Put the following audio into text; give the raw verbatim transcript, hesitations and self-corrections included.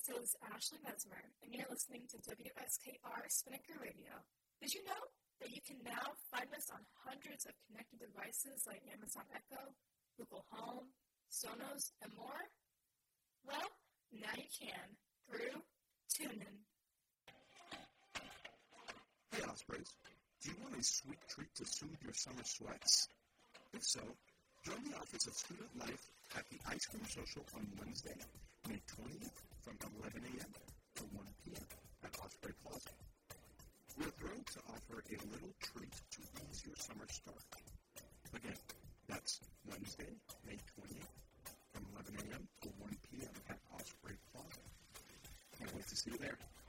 This is Ashley Mesmer, and you're listening to W S K R Spinnaker Radio. Did you know that you can now find us on hundreds of connected devices like Amazon Echo, Google Home, Sonos, and more? Well, now you can through TuneIn. Hey Ospreys, do you want a sweet treat to soothe your summer sweats? If so, join the Office of Student Life at the Ice Cream Social on Wednesday, May twentieth from eleven a.m. to one p.m. at Osprey Plaza. We're thrilled to offer a little treat to ease your summer start. Again, that's Wednesday, May twentieth from eleven a.m. to one p.m. at Osprey Plaza. Can't wait to see you there.